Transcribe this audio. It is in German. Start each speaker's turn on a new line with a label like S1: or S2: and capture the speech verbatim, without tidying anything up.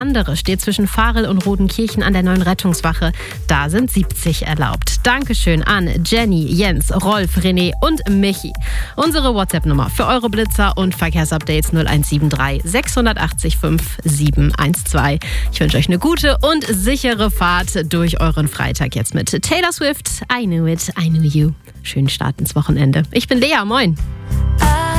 S1: Andere steht zwischen Varel und Rodenkirchen an der neuen Rettungswache. Da sind siebzig erlaubt. Dankeschön an Jenny, Jens, Rolf, René und Michi. Unsere WhatsApp-Nummer für eure Blitzer und Verkehrsupdates null eins sieben drei sechs acht fünf sieben eins zwei. Ich wünsche euch eine gute und sichere Fahrt durch euren Freitag jetzt mit Taylor Swift. I knew it, I knew you. Schönen Start ins Wochenende. Ich bin Lea, moin.